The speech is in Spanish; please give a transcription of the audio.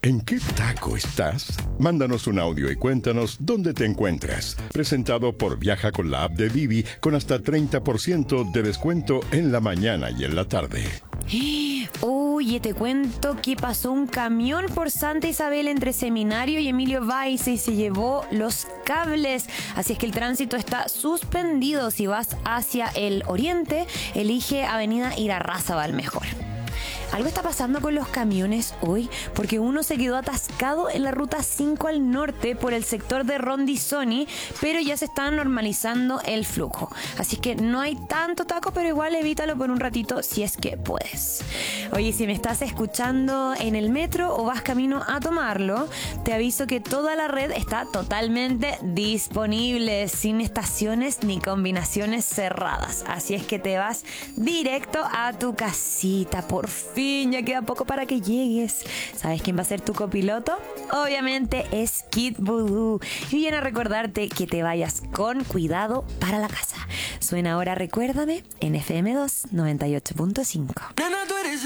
¿En qué taco estás? Mándanos un audio y cuéntanos dónde te encuentras. Presentado por Viaja con la app de Vivi con hasta 30% de descuento en la mañana y en la tarde. Oye, te cuento que pasó un camión por Santa Isabel entre Seminario y Emilio Valls y se llevó los cables. Así es que el tránsito está suspendido. Si vas hacia el oriente, elige Avenida Irarrázaval mejor. Algo está pasando con los camiones hoy porque uno se quedó atascado en la ruta 5 al norte por el sector de Rondizoni, pero ya se está normalizando el flujo. Así que no hay tanto taco, pero igual evítalo por un ratito si es que puedes. Oye, si me estás escuchando en el metro o vas camino a tomarlo, te aviso que toda la red está totalmente disponible, sin estaciones ni combinaciones cerradas. Así es que te vas directo a tu casita, por fin. Ya queda poco para que llegues. ¿Sabes quién va a ser tu copiloto? Obviamente es Kid Voodoo. Y viene a recordarte que te vayas con cuidado para la casa. Suena ahora Recuérdame en FM2 98.5.